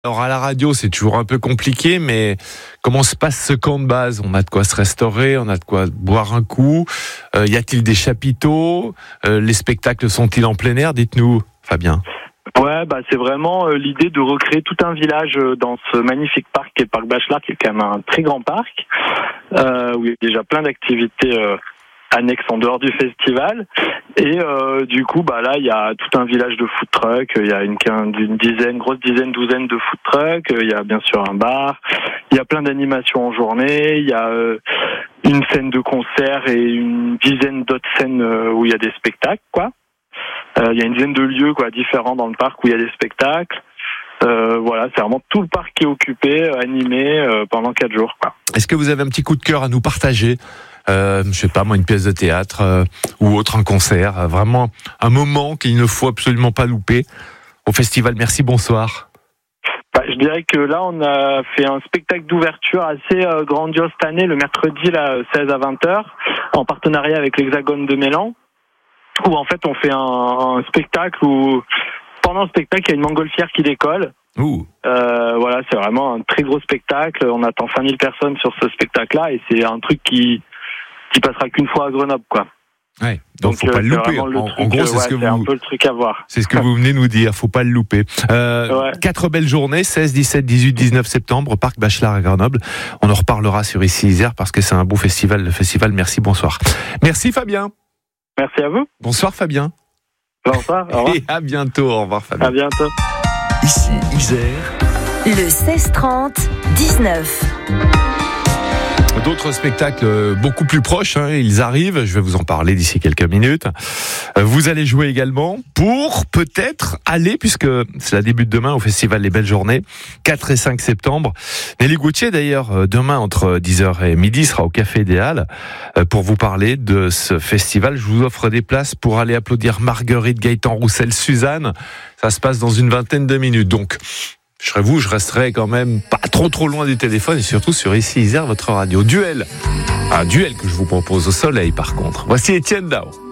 Alors à la radio, c'est toujours un peu compliqué, mais comment se passe ce camp de base ? On a de quoi se restaurer, on a de quoi boire un coup. Y a-t-il des chapiteaux ? Les spectacles sont-ils en plein air ? Dites-nous, Fabien. Ouais, c'est vraiment l'idée de recréer tout un village dans ce magnifique parc qui est le parc Bachelard, qui est quand même un très grand parc, où il y a déjà plein d'activités annexes en dehors du festival. Et du coup, là, il y a tout un village de food truck. Il y a une douzaine de food truck. Il y a bien sûr un bar. Il y a plein d'animations en journée. Il y a une scène de concert et une dizaine d'autres scènes où il y a des spectacles, quoi. Il y a une dizaine de lieux différents dans le parc où il y a des spectacles. C'est vraiment tout le parc qui est occupé, animé pendant 4 jours, quoi. Est-ce que vous avez un petit coup de cœur à nous partager ? Je sais pas moi, une pièce de théâtre ou autre, un concert, vraiment un moment qu'il ne faut absolument pas louper au festival Merci Bonsoir. Je dirais que là, on a fait un spectacle d'ouverture assez grandiose cette année, le mercredi 16 à 20h, en partenariat avec l'Hexagone de Mélan, où en fait on fait un spectacle où pendant le spectacle, il y a une montgolfière qui décolle. C'est vraiment un très gros spectacle. On attend 5000 personnes sur ce spectacle-là et c'est un truc qui passera qu'une fois à Grenoble, quoi. Ouais, donc faut pas le louper. En gros, c'est un peu le truc à voir. C'est ce que vous venez nous dire, faut pas le louper. 4 belles journées, 16, 17, 18, 19 septembre, Parc Bachelard à Grenoble. On en reparlera sur Ici Isère parce que c'est un beau festival, le festival Merci Bonsoir. Merci Fabien. Merci à vous. Bonsoir Fabien. Bonsoir, au revoir. Et à bientôt, au revoir Fabien. À bientôt. Ici Isère. Le 16-30-19. D'autres spectacles beaucoup plus proches, ils arrivent, je vais vous en parler d'ici quelques minutes. Vous allez jouer également pour peut-être aller, puisque cela débute demain au festival Les Belles Journées, 4 et 5 septembre. Nelly Gauthier d'ailleurs, demain entre 10h et midi, sera au Café des Halles pour vous parler de ce festival. Je vous offre des places pour aller applaudir Marguerite, Gaëtan Roussel, Suzanne. Ça se passe dans une vingtaine de minutes, donc... je resterai quand même pas trop loin du téléphone et surtout sur Ici Isère, votre radio. Duel. Un duel que je vous propose au soleil par contre. Voici Étienne Dao.